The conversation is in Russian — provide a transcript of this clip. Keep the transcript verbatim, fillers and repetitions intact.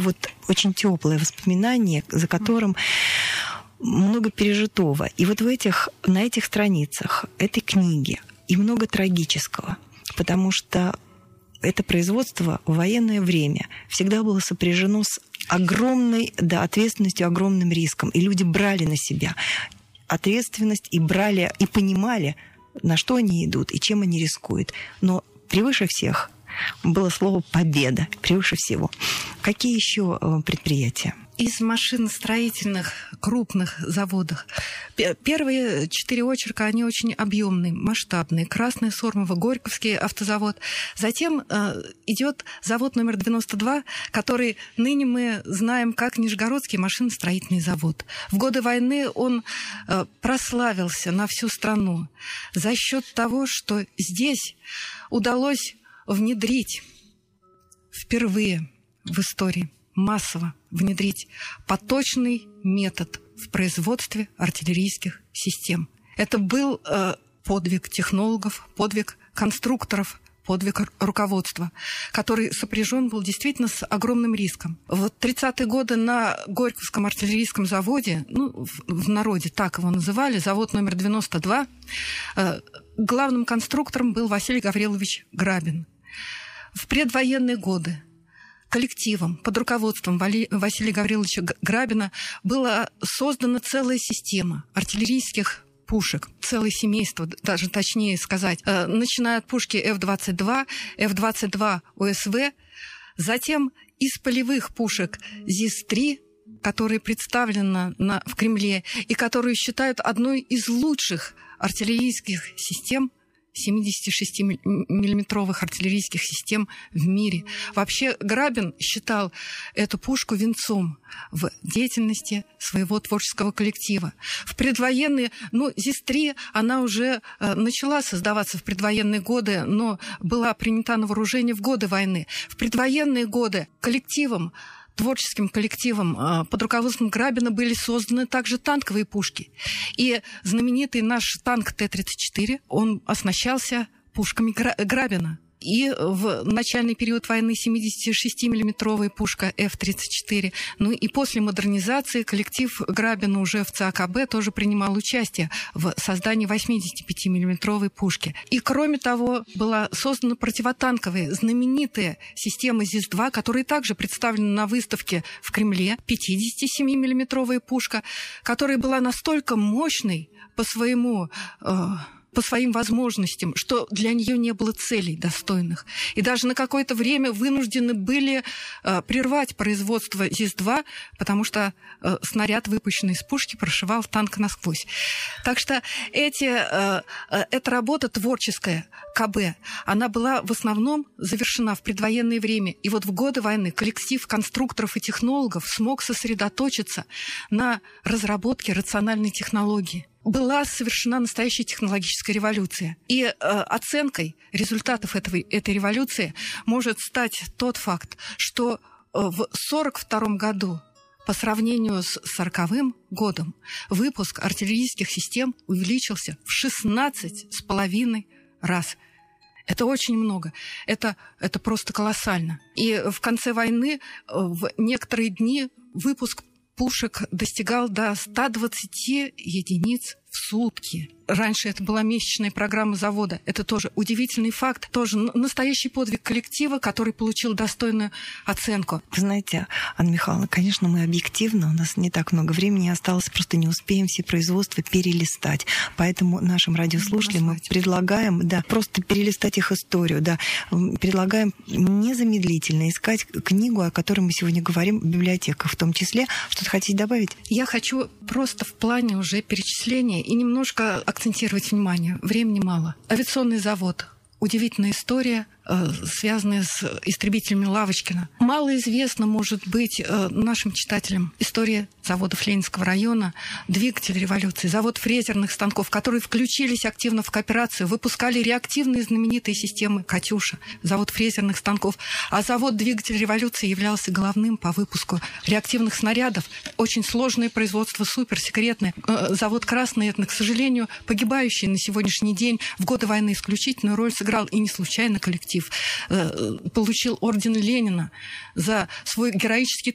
вот очень теплое воспоминание, за которым много пережитого. И вот в этих, на этих страницах этой книги и много трагического, потому что это производство в военное время всегда было сопряжено с огромной, да, ответственностью, огромным риском. И люди брали на себя ответственность и брали, и понимали, на что они идут и чем они рискуют. Но превыше всех было слово «победа», превыше всего. Какие еще предприятия? Из машиностроительных крупных заводов. Первые четыре очерка, они очень объемные, масштабные. Красная, Сормово, Горьковский автозавод. Затем э, идет завод номер девяносто два, который ныне мы знаем как Нижегородский машиностроительный завод. В годы войны он э, прославился на всю страну за счет того, что здесь удалось внедрить впервые в истории массово внедрить поточный метод в производстве артиллерийских систем. Это был э, подвиг технологов, подвиг конструкторов, подвиг руководства, который сопряжен был действительно с огромным риском. В тридцатые годы на Горьковском артиллерийском заводе, ну, в, в народе так его называли, завод номер девяносто два, э, главным конструктором был Василий Гаврилович Грабин. В предвоенные годы коллективом под руководством Василия Гавриловича Грабина была создана целая система артиллерийских пушек, целое семейство, даже точнее сказать, начиная от пушки эф двадцать два, эф двадцать два ОСВ, затем из полевых пушек ЗИС три, которая представлена на, в Кремле и которую считают одной из лучших артиллерийских систем, семидесятишестимиллиметровых артиллерийских систем в мире. Вообще Грабин считал эту пушку венцом в деятельности своего творческого коллектива. В предвоенные, ну, ЗИС три, она уже э, начала создаваться в предвоенные годы, но была принята на вооружение в годы войны. В предвоенные годы коллективом, творческим коллективом под руководством Грабина были созданы также танковые пушки. И знаменитый наш танк Т тридцать четыре, он оснащался пушками Грабина. И в начальный период войны семидесятишестимиллиметровая пушка эф тридцать четыре. Ну и после модернизации коллектив Грабина уже в ЦАКБ тоже принимал участие в создании восьмидесятипятимиллиметровой пушки. И кроме того, была создана противотанковая знаменитая система ЗИС два, которая также представлена на выставке в Кремле. пятидесятисемимиллиметровая пушка, которая была настолько мощной по своему... Э, по своим возможностям, что для нее не было целей достойных. И даже на какое-то время вынуждены были э, прервать производство ЗИС два, потому что э, снаряд, выпущенный из пушки, прошивал танк насквозь. Так что эти, э, э, эта работа творческая, КБ, она была в основном завершена в предвоенное время. И вот в годы войны коллектив конструкторов и технологов смог сосредоточиться на разработке рациональной технологии. Была совершена настоящая технологическая революция. И э, оценкой результатов этого, этой революции может стать тот факт, что э, в сорок втором году по сравнению с сороковым годом выпуск артиллерийских систем увеличился в шестнадцать с половиной раз. Это очень много. Это, это просто колоссально. И в конце войны в некоторые дни выпуск пушек достигал до ста двадцати единиц в сутки. Раньше это была месячная программа завода. Это тоже удивительный факт, тоже настоящий подвиг коллектива, который получил достойную оценку. Вы знаете, Анна Михайловна, конечно, мы объективно, у нас не так много времени осталось, просто не успеем все производства перелистать. Поэтому нашим радиослушателям мы предлагаем, да, просто перелистать их историю, да, предлагаем незамедлительно искать книгу, о которой мы сегодня говорим, в библиотеках в том числе. Что-то хотите добавить? Я хочу просто в плане уже перечисления и немножко акцентировать внимание. Времени мало. Авиационный завод. Удивительная история, связанная с истребителями Лавочкина. Мало известно, может быть, нашим читателям история заводов Ленинского района, двигатель революции, завод фрезерных станков, которые включились активно в кооперацию, выпускали реактивные знаменитые системы «Катюша», завод фрезерных станков. А завод двигатель революции являлся главным по выпуску реактивных снарядов. Очень сложное производство, суперсекретное. Завод «Красный», это, к сожалению, погибающий на сегодняшний день, в годы войны исключительную роль сыграл, и не случайно коллектив получил орден Ленина за свой героический